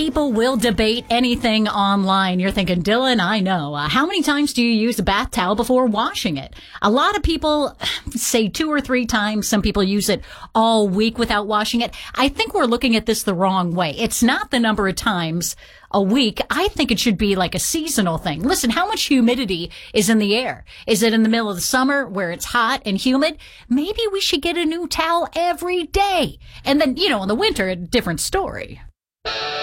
people will debate anything online. You're thinking, Dylan, I know. How many times do you use a bath towel before washing it? A lot of people say 2 or 3 times. Some people use it all week without washing it. I think we're looking at this the wrong way. It's not the number of times a week. I think it should be like a seasonal thing. Listen, how much humidity is in the air? Is it in the middle of the summer where it's hot and humid? Maybe we should get a new towel every day. And then, in the winter, a different story.